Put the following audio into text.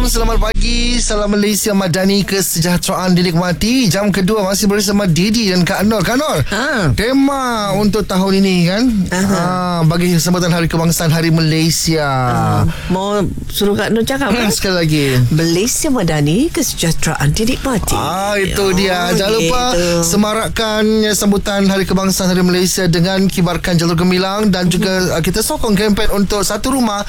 Selamat pagi, salam Malaysia Madani, kesejahteraan dinikmati. Jam kedua masih bersama Didi dan Kak Nur. Kak Nur, tema untuk tahun ini kan, bagi sambutan Hari Kebangsaan Hari Malaysia. Mau suruh Kak Nur cakap kan? Sekali lagi, Malaysia Madani, kesejahteraan dinikmati. Itu dia. Jangan lupa semarakkan sambutan Hari Kebangsaan Hari Malaysia dengan kibarkan jalur gemilang. Dan juga kita sokong kempen untuk satu rumah